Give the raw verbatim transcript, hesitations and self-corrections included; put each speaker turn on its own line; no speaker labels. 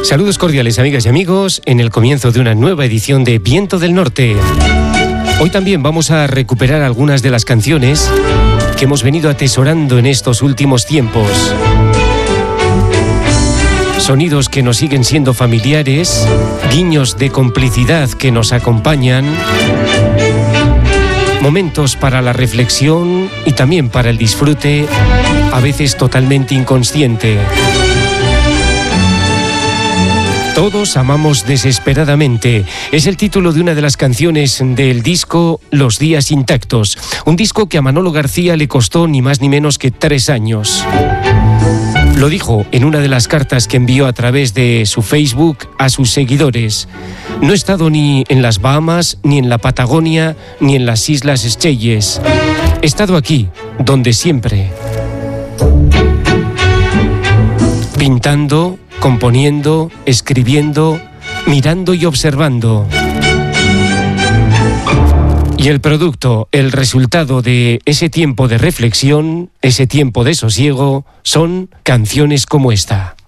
Saludos cordiales, amigas y amigos, en el comienzo de una nueva edición de Viento del Norte. Hoy también vamos a recuperar algunas de las canciones que hemos venido atesorando en estos últimos tiempos. Sonidos que nos siguen siendo familiares, guiños de complicidad que nos acompañan, momentos para la reflexión y también para el disfrute, a veces totalmente inconsciente. Todos amamos desesperadamente. Es el título de una de las canciones del disco Los días intactos. Un disco que a Manolo García le costó ni más ni menos que tres años. Lo dijo en una de las cartas que envió a través de su Facebook a sus seguidores. No he estado ni en las Bahamas, ni en la Patagonia, ni en las Islas Seychelles. He estado aquí, donde siempre. Pintando, componiendo, escribiendo, mirando y observando. Y el producto, el resultado de ese tiempo de reflexión, ese tiempo de sosiego, son canciones como esta.